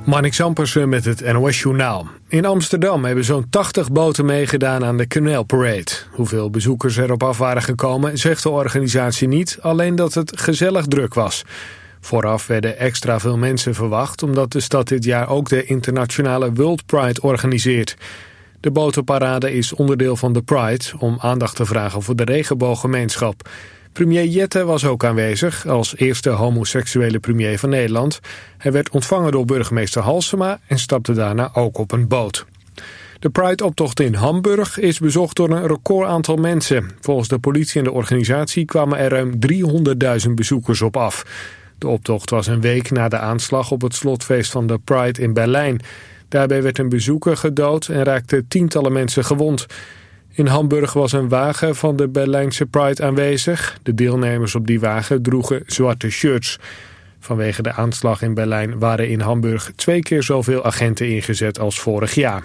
Marnix Ampersen met het NOS-journaal. In Amsterdam hebben zo'n 80 boten meegedaan aan de Canal Parade. Hoeveel bezoekers erop af waren gekomen, zegt de organisatie niet, alleen dat het gezellig druk was. Vooraf werden extra veel mensen verwacht, omdat de stad dit jaar ook de internationale World Pride organiseert. De botenparade is onderdeel van de Pride, om aandacht te vragen voor de regenbooggemeenschap. Premier Jette was ook aanwezig, als eerste homoseksuele premier van Nederland. Hij werd ontvangen door burgemeester Halsema en stapte daarna ook op een boot. De Pride-optocht in Hamburg is bezocht door een record aantal mensen. Volgens de politie en de organisatie kwamen er ruim 300.000 bezoekers op af. De optocht was een week na de aanslag op het slotfeest van de Pride in Berlijn. Daarbij werd een bezoeker gedood en raakten tientallen mensen gewond. In Hamburg was een wagen van de Berlijnse Pride aanwezig. De deelnemers op die wagen droegen zwarte shirts. Vanwege de aanslag in Berlijn waren in Hamburg 2 keer zoveel agenten ingezet als vorig jaar.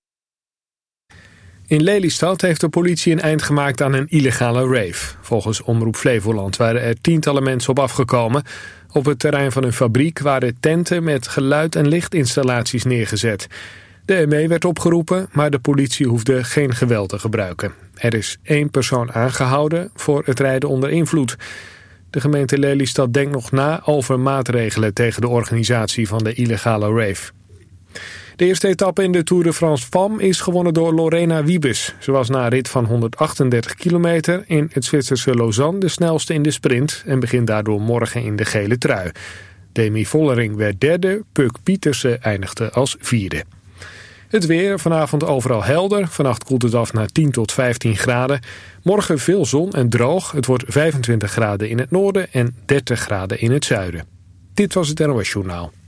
In Lelystad heeft de politie een eind gemaakt aan een illegale rave. Volgens Omroep Flevoland waren er tientallen mensen op afgekomen. Op het terrein van een fabriek waren tenten met geluid- en lichtinstallaties neergezet. De ME werd opgeroepen, maar de politie hoefde geen geweld te gebruiken. Er is 1 persoon aangehouden voor het rijden onder invloed. De gemeente Lelystad denkt nog na over maatregelen tegen de organisatie van de illegale rave. De eerste etappe in de Tour de France Femmes is gewonnen door Lorena Wiebes. Ze was na een rit van 138 kilometer in het Zwitserse Lausanne de snelste in de sprint en begint daardoor morgen in de gele trui. Demi Vollering werd derde, Puk Pietersen eindigde als vierde. Het weer, vanavond overal helder. Vannacht koelt het af naar 10 tot 15 graden. Morgen veel zon en droog. Het wordt 25 graden in het noorden en 30 graden in het zuiden. Dit was het NOS Journaal.